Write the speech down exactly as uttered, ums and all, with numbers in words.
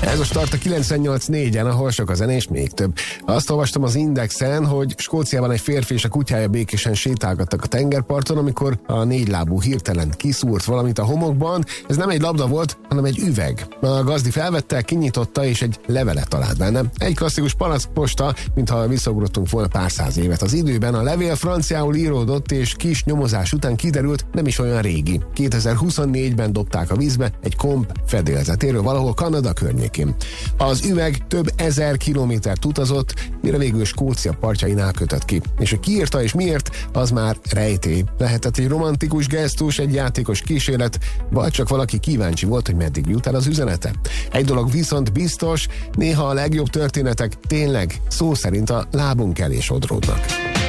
Ez a start a kilencvennyolc négyen, ahol sok a zene és még több. Azt olvastam az Indexen, hogy Skóciában egy férfi és a kutyája békésen sétálgattak a tengerparton, amikor a négylábú hirtelen kiszúrt valamit a homokban. Ez nem egy labda volt, hanem egy üveg. A gazdi felvette, kinyitotta és egy levelet talált benne. Egy klasszikus palackposta, mintha visszaugrottunk volna pár száz évet az időben. A levél franciául íródott, és kis nyomozás után kiderült, nem is olyan régi. kétezer-huszonnégyben dobták a vízbe egy komp fedélzetéről valahol Kanada környékén. Az üveg több ezer kilométert utazott, mire végül Skócia partjainál kötött ki. És hogy ki írta és miért, az már rejtély. Lehetett egy romantikus gesztus, egy játékos kísérlet, vagy csak valaki kíváncsi volt, hogy meddig jut el az üzenete. Egy dolog viszont biztos, néha a legjobb történetek tényleg szó szerint a lábunk elé sodródnak.